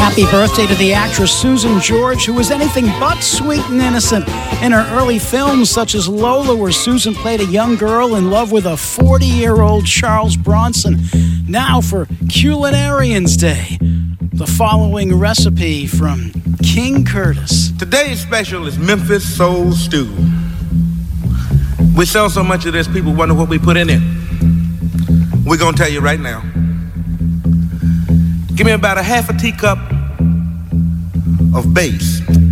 Happy birthday to the actress Susan George, who was anything but sweet and innocent in her early films such as Lola, where Susan played a young girl in love with a 40-year-old Charles Bronson. Now for Culinarians Day, the following recipe from King Curtis. Today's special is Memphis Soul Stew. We sell so much of this, people wonder what we put in it. We're gonna tell you right now. Give me about a half a teacup of base.